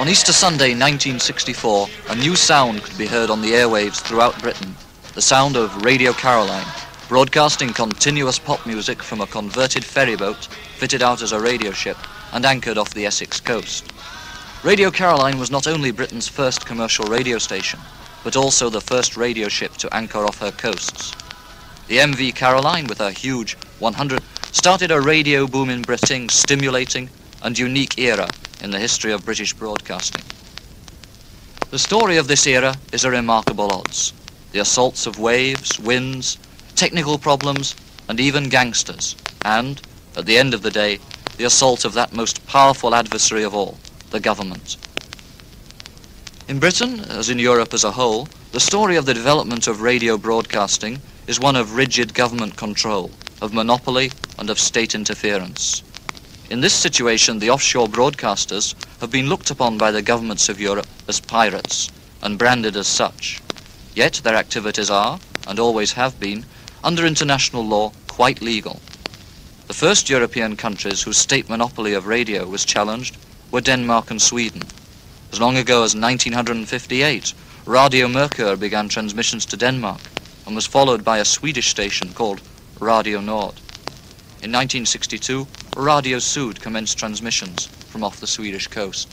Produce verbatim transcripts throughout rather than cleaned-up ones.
On Easter Sunday nineteen sixty-four, a new sound could be heard on the airwaves throughout Britain, the sound of Radio Caroline, broadcasting continuous pop music from a converted ferryboat fitted out as a radio ship and anchored off the Essex coast. Radio Caroline was not only Britain's first commercial radio station, but also the first radio ship to anchor off her coasts. The M V Caroline, with her huge one hundred, started a radio boom in Britain, stimulating and unique era in the history of British broadcasting. The story of this era is a remarkable odds. The assaults of waves, winds, technical problems, and even gangsters, and, at the end of the day, the assault of that most powerful adversary of all, the government. In Britain, as in Europe as a whole, the story of the development of radio broadcasting is one of rigid government control, of monopoly, and of state interference. In this situation, the offshore broadcasters have been looked upon by the governments of Europe as pirates and branded as such. Yet their activities are, and always have been, under international law, quite legal. The first European countries whose state monopoly of radio was challenged were Denmark and Sweden. As long ago as nineteen fifty-eight, Radio Mercur began transmissions to Denmark and was followed by a Swedish station called Radio Nord. In nineteen sixty-two, Radio Sud commenced transmissions from off the Swedish coast.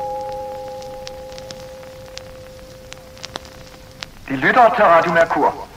De lytter til Radio Mercur.